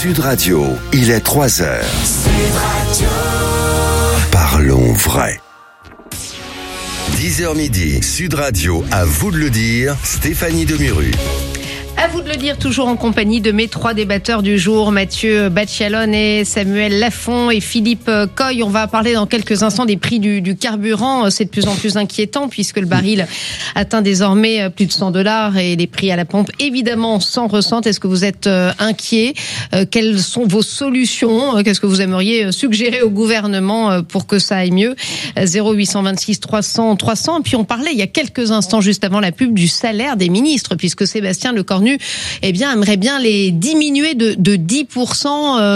Sud Radio, il est 3h. Parlons vrai. 10h midi, Sud Radio, à vous de le dire, Stéphanie Demuru. À vous de le dire, toujours en compagnie de mes trois débatteurs du jour, Mathieu Bacchialone et Samuel Lafont et Philippe Coy. On va parler dans quelques instants des prix du carburant. C'est de plus en plus inquiétant puisque le baril atteint désormais plus de $100 et les prix à la pompe, évidemment, s'en ressentent. Est-ce que vous êtes inquiets ? Quelles sont vos solutions ? Qu'est-ce que vous aimeriez suggérer au gouvernement pour que ça aille mieux ? 0826 300 300. Et puis on parlait il y a quelques instants, juste avant la pub, du salaire des ministres, puisque Sébastien Lecornu aimerait bien les diminuer de 10%.